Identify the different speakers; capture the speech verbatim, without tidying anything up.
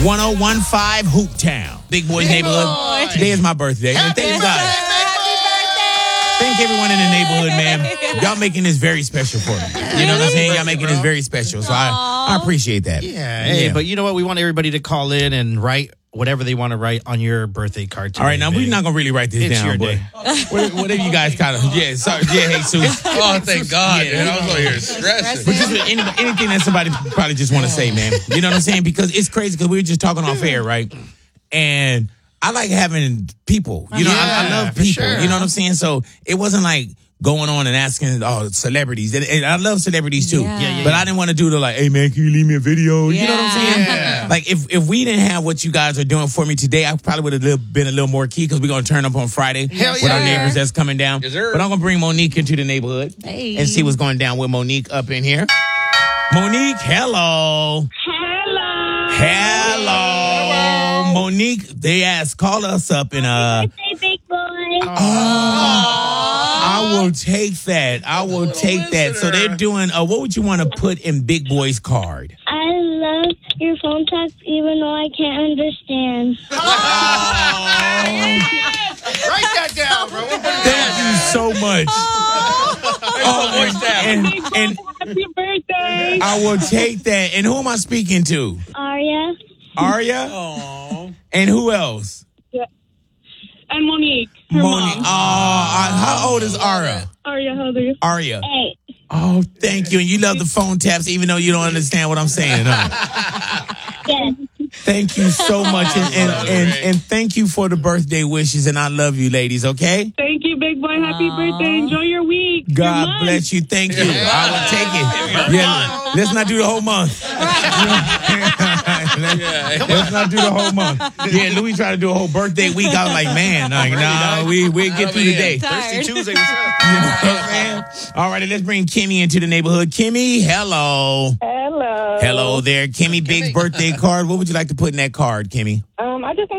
Speaker 1: one oh one five Hoop Town, Big Boys
Speaker 2: Big
Speaker 1: neighborhood.
Speaker 2: Boy.
Speaker 1: Today is my birthday. And thank you guys. Thank everyone in the neighborhood, man. Y'all making this very special for me. You know what I'm saying? Y'all making this very special. So I, I appreciate that.
Speaker 3: Yeah, hey,
Speaker 1: Yeah.
Speaker 3: but you know what? We want everybody to call in and write whatever they want to write on your birthday card today.
Speaker 1: All right, now we're
Speaker 3: babe.
Speaker 1: not gonna really write this
Speaker 3: It's
Speaker 1: down,
Speaker 3: your
Speaker 1: but
Speaker 3: day.
Speaker 1: what- whatever you guys kind of, yeah, sorry, yeah, Jesus.
Speaker 4: Oh, thank God,
Speaker 1: Yeah.
Speaker 4: man. I was over here stressing.
Speaker 1: But just any, anything that somebody probably just want to say, man. You know what I'm saying? Because it's crazy because we were just talking off air, right? And I like having people. You know, I, I
Speaker 3: Yeah,
Speaker 1: love
Speaker 3: for
Speaker 1: people.
Speaker 3: sure.
Speaker 1: You know what I'm saying? So it wasn't like going on and asking oh celebrities. And, and I love celebrities too.
Speaker 2: Yeah. Yeah,
Speaker 3: yeah,
Speaker 1: but
Speaker 3: yeah.
Speaker 1: I didn't want to do the like, hey man, can you leave me a video? You know what I'm saying?
Speaker 3: Yeah.
Speaker 1: Like if if we didn't have what you guys are doing for me today, I probably would have been a little more key because we're gonna turn up on Friday
Speaker 3: Hell
Speaker 1: with our
Speaker 3: yeah.
Speaker 1: neighbors that's coming down.
Speaker 4: Yes, sir.
Speaker 1: But I'm gonna bring Monique into the neighborhood
Speaker 2: Hey.
Speaker 1: and see what's going down with Monique up in here. Monique, hello.
Speaker 5: Hello.
Speaker 1: Hello. Monique, they asked, call us up and uh
Speaker 5: Hey, big boy.
Speaker 1: I will take that. I will take that. So they're doing uh what would you want to put in Big Boy's card?
Speaker 5: I love your phone talks even though I can't understand.
Speaker 3: Write that down, bro.
Speaker 1: Thank you so much. Oh, and, and, and
Speaker 5: Happy birthday.
Speaker 1: I will take that. And who am I speaking to?
Speaker 5: Arya.
Speaker 1: Arya? And who else?
Speaker 5: And Monique. Her
Speaker 1: Monique. Oh,
Speaker 5: mom.
Speaker 1: how old is Arya?
Speaker 5: Arya, how old are you?
Speaker 1: Arya.
Speaker 5: Eight.
Speaker 1: Oh, thank you. And you love the phone taps even though you don't understand what I'm saying, huh?
Speaker 5: Yes.
Speaker 1: Thank you so much. And, and, and, and thank you for the birthday wishes. And I love you, ladies, okay?
Speaker 5: Thank you, big boy. Happy birthday. Enjoy your week. your
Speaker 1: God
Speaker 5: month.
Speaker 1: bless you. Thank you. I will take it. Yeah, let's not do the whole month. let's, let's not do the whole month. Yeah, Louis tried to do a whole birthday week. I was like, man, like, nah, we we get through the day.
Speaker 3: Thirsty Tuesday, what's up?
Speaker 1: You know what I'm saying? All right, let's bring Kimmy into the neighborhood. Kimmy, hello.
Speaker 5: Hello.
Speaker 1: Hello there. Kimmy, Big's birthday card. What would you like to put in that card, Kimmy?
Speaker 5: Um, I just